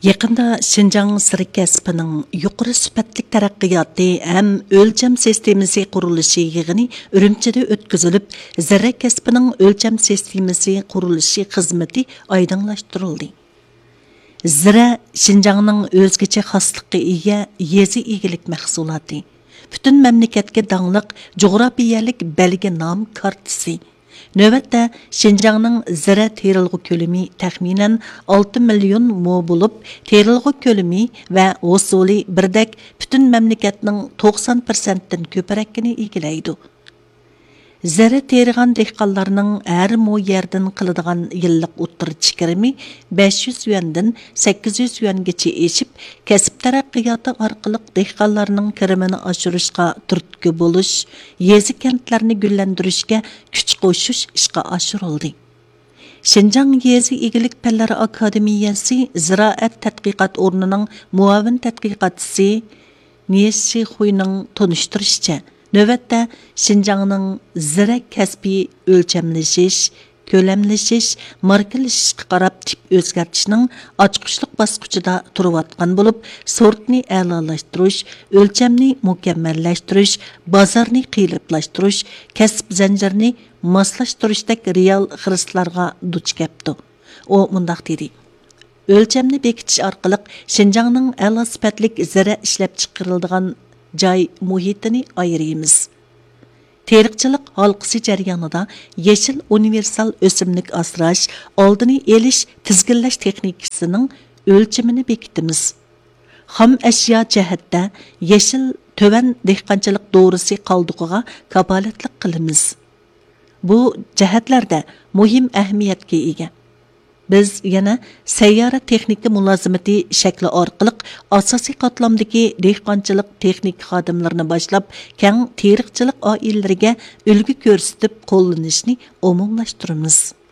Yaqında Şinjan sirk kasbining yuqori sifatli taraqqiyoti ham o'lcham sistemasi qurilishi yig'ini Urumchida o'tkazilib, zarra kasbining o'lcham sistemasi qurilishi xizmati oydinlashtirildi. Zira Şinjanning o'zgacha xoslikka ega yezi egilik mahsuloti, butun mamlakatga dangliq jo'grafiyalik belgi nom kartasi. Növbətdə Şinjanның zira terilg'i kölümü təxminən 6 milyon mo bo'lib, terilg'i kölümü və hosuli birdək bütün məmləkətinin 90%-dən köpərəkkini egilaydı. Zira terigan dehqonlarning har mo yerdan qiladigan yillik o'ttir chiqarimi 500 yuandan 800 yuangacha eshib, kasb taraqqiyoti orqali dehqonlarning kirimini oshirishga turtki bo'lish, yezi kentlarni gullantirishga kuch qo'shish ishga oshirildi. Şinjan Yezi Egilik Fanlari Akademiyasi Ziraat tadqiqot o'rnining muavin tadqiqotchisi Niyeshi Xuyning tanishtirishicha, növbətdə Şinjanның zira kasbiy o'lchamlashish, ko'lamlashish, markalashishga qarab tip o'zgartishning ochqishliq bosqichida turayotgan bo'lib, sortni a'lolashtirish, o'lchamni mukammallashtirish, bozorni qiyinlashtirish, kasb zanjirini moslashtirishdek real xiristlarga duch kelibdi. U mundaq dedi: o'lchamni bekitish orqali Şinjanning a'lo sifatlik zira ishlab chiqariladigan joy muhitini ayırıyımız. Teriqchilik halqısı jarayonida yeşil universal o'simlik asrash, oldini elish, tizginlash texnikasining o'lchimini bekitimiz. Xam ashyo jihatda yeşil töven dehqonchilik doğrusi qalduqiga kapolatlik qilamiz. Bu jihatlarda muhim ahamiyatga ega. Biz yana sayyora texnika mulozimati shakli orqali asosiy qatlamdagi dehqonchilik texnik xodimlarini boshlab, keng teriqchilik oillariga ulgu ko'rsatib qo'llanishni umumlashtiramiz.